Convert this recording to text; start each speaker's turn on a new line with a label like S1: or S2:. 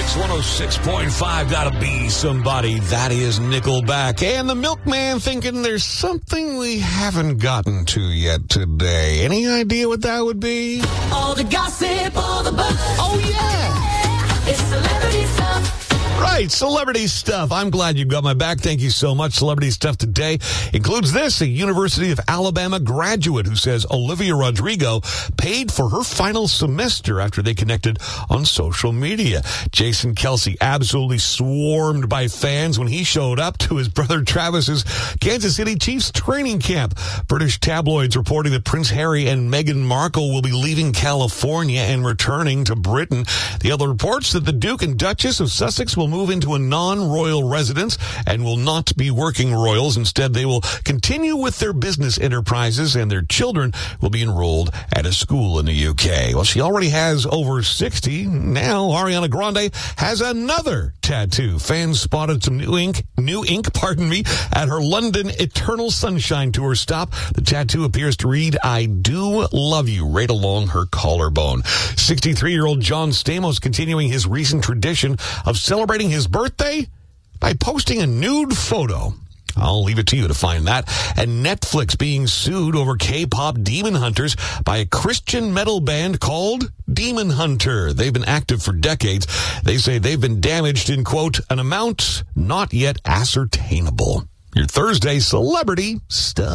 S1: Kicks 106.5, gotta be somebody. That is Nickelback. And the Milkman thinking there's something we haven't gotten to yet today. Any idea what that would be?
S2: All the gossip, all the buzz.
S1: Oh, yeah.
S2: It's celebrity stuff.
S1: Right, celebrity stuff. I'm glad you got my back. Thank you so much. Celebrity stuff today includes this: a University of Alabama graduate who says Olivia Rodrigo paid for her final semester after they connected on social media. Jason Kelce absolutely swarmed by fans when he showed up to his brother Travis's Kansas City Chiefs training camp. British tabloids reporting that Prince Harry and Meghan Markle will be leaving California and returning to Britain. The other reports that the Duke and Duchess of Sussex will move into a non-royal residence and will not be working royals. Instead, they will continue with their business enterprises, and their children will be enrolled at a school in the UK. Well, she already has over 60. Now, Ariana Grande has another tattoo. Fans spotted some new ink, at her London Eternal Sunshine Tour stop. The tattoo appears to read, "I do love you," right along her collarbone. 63-year-old John Stamos continuing his recent tradition of celebrating his birthday by posting a nude photo. I'll leave it to you to find that. And Netflix being sued over K-pop Demon Hunters by a Christian metal band called Demon Hunter. They've been active for decades. They say they've been damaged in, quote, an amount not yet ascertainable. Your Thursday celebrity stuff.